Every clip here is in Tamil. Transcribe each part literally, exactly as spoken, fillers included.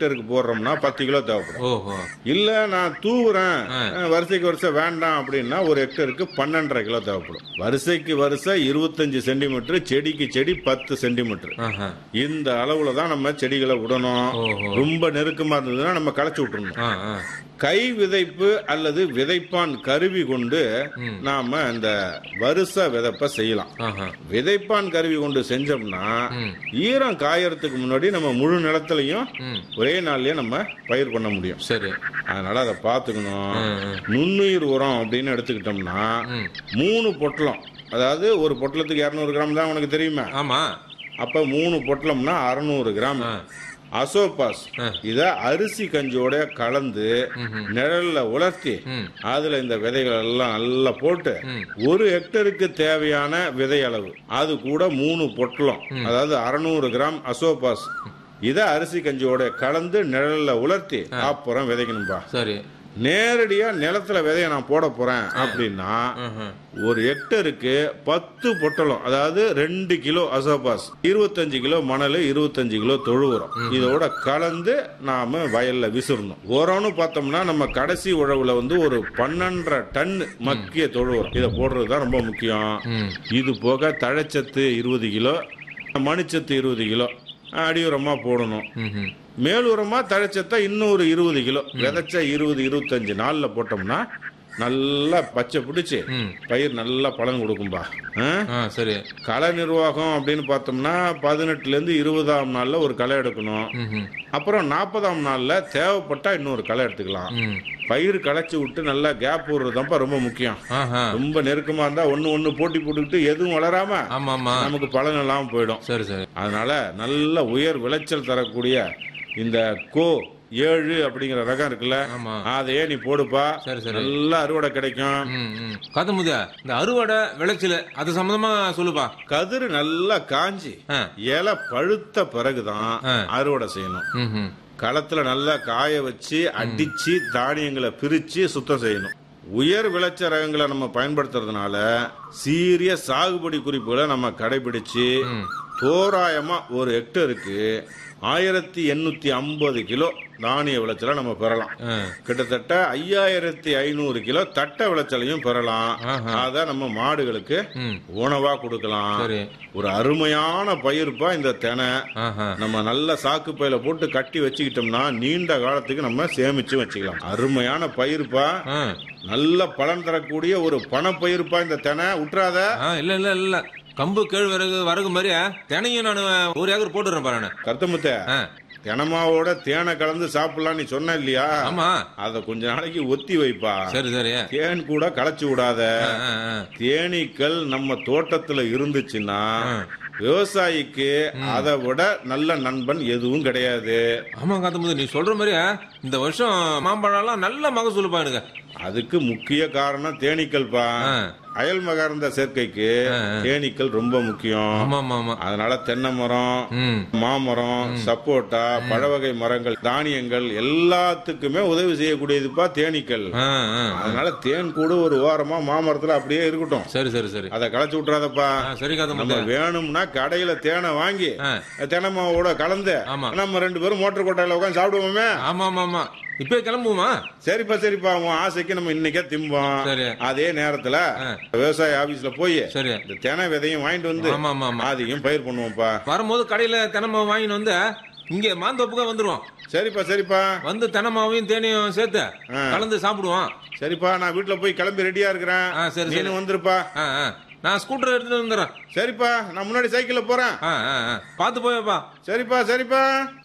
ஹெக்டருக்கு போடுறோம்னா பத்து கிலோ தேவைப்படும். ஓஹோ. இல்ல நான் தூவுறேன் வருஷைக்கு வருஷம் வேண்டாம் அப்படின்னா ஒரு ஹெக்டருக்கு பன்னெண்டரை கிலோ தேவைப்படும். வருஷைக்கு வருஷம் இருபத்தஞ்சு சென்டிமீட்டர், செடிக்கு செடி பத்து சென்டிமீட்டர். இந்த அளவுல தான் நம்ம செடிகளை விடணும். ரொம்ப நெருக்கமா இருந்ததுன்னா நம்ம களைச்சு விட்டுறணும். கை விதைப்பு அல்லது விதைப்பான் கருவி கொண்டு நாம இந்த வருஷ விதைப்ப செய்யலாம். விதைப்பான் கருவி கொண்டு செஞ்சோம்னா ஈரம் காயறதுக்கு முன்னாடி நம்ம முழு நிலத்திலையும் ஒரே நாள்லயே நம்ம பயிர் பண்ண முடியும். சரி. அதனால அதை பார்த்துக்கணும். நுண்ணுயிர் உரம் அப்படின்னு எடுத்துக்கிட்டோம்னா மூணு பொட்டலம், அதாவது ஒரு பொட்டலத்துக்கு இருநூறு கிராம் தான் உனக்கு தெரியுமா? ஆமா. அப்ப மூணு பொட்டலம்னா அறுநூறு கிராம் அசோபாஸ் இத அரிசி கஞ்சோட கலந்து நிழல்ல உலர்த்தி அதுல இந்த விதைகள் எல்லாம் நல்லா போட்டு ஒரு ஹெக்டருக்கு தேவையான விதை அளவு அது கூட மூணு பொட்டலம், அதாவது அறுநூறு கிராம் அசோபாஸ் இத அரிசி கஞ்சியோட கலந்து நிழல்ல உலர்த்தி அப்புறம் விதைக்கணும்பா. சரி. நேரடியா நிலத்துல விதைய நான் போட போறேன் அப்படின்னா ஒரு ஹெக்டருக்கு பத்து பொட்டலம், அதாவது ரெண்டு கிலோ அசோபாஸ், இருபத்தஞ்சு கிலோ மணல், இருபத்தஞ்சு கிலோ தொழு உரம் இதோட கலந்து நாம வயல்ல விசிறணும். உரம்னு பார்த்தோம்னா நம்ம கடைசி உழவுல வந்து ஒரு பன்னெண்டரை டன் மக்கிய தொழு உரம் இதை போடுறதுதான் ரொம்ப முக்கியம். இது போக தழைச்சத்து இருபது கிலோ, மணிச்சத்து இருபது கிலோ அடியுரமா போடணும். மேலுரமா தழைச்சத்தை இன்னொரு இருபது கிலோ விதைச்ச இருபது இருபத்தஞ்சு நாள்ல போட்டோம்னா நல்லா பச்சை பிடிச்சு பயிர் நல்லா பலன் கொடுக்கும்பா. சரி. களை நிர்வாகம் அப்படின்னு பார்த்தோம்னா பதினெட்டுல இருந்து இருபதாம் நாள்ல ஒரு களை எடுக்கணும். அப்புறம் நாற்பதாம் நாள்ல தேவைப்பட்டா இன்னொரு களை எடுத்துக்கலாம். பயிர் களைச்சு விட்டு நல்லா கேப் விடுறதுப்பா ரொம்ப முக்கியம். ரொம்ப நெருக்கமா இருந்தா ஒன்னு ஒன்னு போட்டி போட்டுக்கிட்டு எதுவும் வளராம நமக்கு பலன் இல்லாம போயிடும். சரி சரி. அதனால நல்ல உயர் விளைச்சல் தரக்கூடிய இந்த கோ ஏழு அப்படிங்கிற ரகம் இருக்குல்ல, அதையே நீ போடுப்பா. நல்ல அறுவடை கிடைக்கும். காத்தமுதியா, இந்த அறுவடை விளைச்சல் அது சம்பந்தமா சொல்லுப்பா. கதிர் நல்லா காஞ்சி இலை பழுத்த பிறகுதான் அறுவடை செய்யணும். களத்துல நல்லா காய வச்சு அடிச்சு தானியங்களை பிரிச்சு சுத்தம் செய்யணும். உயர் விளைச்ச ரகங்களை நம்ம பயன்படுத்துறதுனால சீரிய சாகுபடி குறிப்புகளை நம்ம கடைபிடிச்சு தோராயமா ஒரு ஹெக்டருக்கு ஆயிரத்தி எண்ணூத்தி ஐம்பது கிலோ தானிய விளைச்சலை நம்ம பெறலாம். கிட்டத்தட்ட ஐயாயிரத்தி ஐநூறு கிலோ தட்ட விளைச்சலையும் பெறலாம். அத நம்ம மாடுகளுக்கு உணவா கொடுக்கலாம். ஒரு அருமையான பயிர்ப்பா இந்த தெனை. நம்ம நல்ல சாக்கு பையில போட்டு கட்டி வச்சுக்கிட்டோம்னா நீண்ட காலத்துக்கு நம்ம சேமிச்சு வச்சுக்கலாம். அருமையான பயிர்ப்பா, நல்ல பலன் தரக்கூடிய ஒரு பண பயிர்ப்பா இந்த தெனை. விட்டுறாத. இல்ல இல்ல இல்ல கம்பு கேழ்வரகு வரகு மாதிரி தினையும் நான் ஒரு ஏக்கர் போட்டுறேன் பாரு. கருத்தமுத்த தினமாவோட தேனை கலந்து சாப்பிடலாம் நீ சொன்ன இல்லையா? ஆமா. அத கொஞ்ச நாளைக்கு ஒத்தி வைப்பா. சரி சரி. தேன் கூட களைச்சு விடாத. தேனீக்கள் நம்ம தோட்டத்துல இருந்துச்சுன்னா விவசாயிக்கு அதை விட நல்ல நண்பன் எதுவும் கிடையாது. ஆமா காத்தமுது, நீ சொல்ற மாதிரி இந்த வருஷம் மாம்பழம் நல்ல மகசூல் பாருங்க. அதுக்கு முக்கிய காரணம் தேனீக்கள் பா. அயல் மகர்ந்த சேர்க்கைக்கு தேனீக்கள் ரொம்ப முக்கியம். அதனால தென்னை மரம், மாமரம், சப்போட்டா, பழவகை மரங்கள், தானியங்கள் எல்லாத்துக்குமே உதவி செய்யக்கூடியதுப்பா தேனீக்கள். அதனால தேன் கூட ஒரு வாரமா மாமரத்துல அப்படியே இருக்கட்டும். சரி சரி சரி. அதை களைச்சு விட்டுறாதப்பா. சரி. நம்ம வேணும்னா கடையில தேனை வாங்கி தென்னமாவோட கலந்து நம்ம ரெண்டு பேரும் மோட்டர் கொட்டையில உட்காந்து சாப்பிடுவோமே. ஆமா ஆமா ஆமா. இப்ப கிளம்புவோமா? சரிப்பா சரிப்பா. உன் ஆசைக்கு நம்ம இன்னைக்கே திம்போம். அதே நேரத்துல விவசாய ஆபீஸ்ல போய் இந்த தெனை விதையும் வாங்கிட்டு வந்து அதையும் பயிர் பண்ணுவோம்ப்பா. வரும்போது கடையில தெனமா வாங்கிட்டு வந்து இங்க மாந்தோப்புக்கு வந்துருவோம். சரிப்பா சரிப்பா. வந்து தெனமாவையும் தேனையும் சேர்த்து கலந்து சாப்பிடுவோம். சரிப்பா, நான் வீட்டுல போய் கிளம்பி ரெடியா இருக்கிறேன். சரி சரி வந்துருப்பா. நான் ஸ்கூட்டர் எடுத்துட்டு வந்துடுறேன். சரிப்பா, நான் முன்னாடி சைக்கிள்ல போறேன். பாத்து போயப்பா. சரிப்பா சரிப்பா.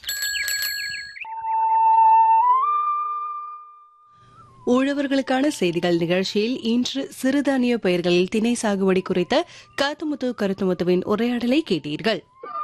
உழவர்களுக்கான செய்திகள் நிகழ்ச்சியில் இன்று சிறுதானிய பயிர்களில் திணை சாகுபடி குறித்த காத்துமுத்து கருத்துமுத்துவின் உரையாடலை கேட்டீர்கள்.